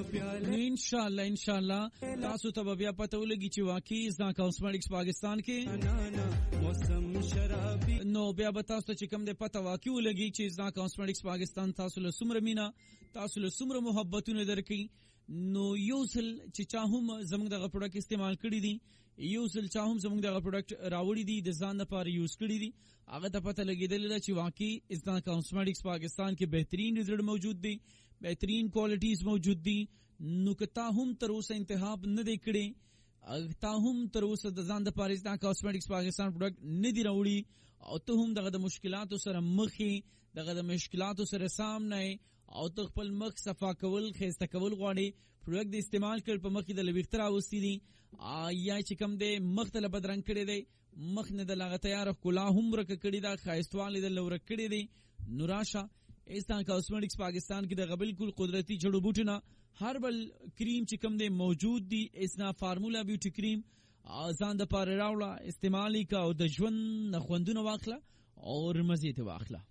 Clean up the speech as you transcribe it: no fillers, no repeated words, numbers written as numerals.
ان شاء الله تاسو ته بیا پته ولګي چې واقعي ځکه کاسمیټکس پاکستان کې موسم شرابي نو بیا به تاسو چې کوم د پته واقعي ولګي چې ځکه کاسمیټکس پاکستان تاسو له سمره مینا تاسو له سمره محبتونه درکې نو یو ځل چې چا هم زموږ دغه پروډکټ استعمال کړی دي یو ځل چا هم زموږ دغه پروډکټ راوړی دي د ځان لپاره یوز کړی دي هغه ته پته لګیدل چې واقعي ځکه کاسمیټکس پاکستان کې بهترین رزلټ موجود دي بهترین کوالټیز موجود دي نو که تا هم تر اوسه انتخاب نه دی کړی تا هم تر اوسه د ځان د پاره ځکه کاسمیټکس پاکستان پروډکټ نه دی راوړي او ته هم دغه د مشکلاتو سره مخې دغه د مشکلاتو سره سامنے او ته خپل مخ صفا کول خسته کول غواړي پروډکټ د استعمال کړ په مخې د لويخترا وستې دي یا چې کوم د مختلف بدرنګ کړي دي مخ نه د لاغه تیار کلا هم رک کړي دا خاصتوالې د لور کړي دي نوراشا ایستان کاسمیټکس پاکستان کې د بالکل قدرتی جړو بوټونه هربل کریم چې کوم دی موجود دي اسنا فارمولا بیوټی کریم ځان د پاره راوړه استعمالي کا او د ژوند خوندونه واخله او مزه ته واخله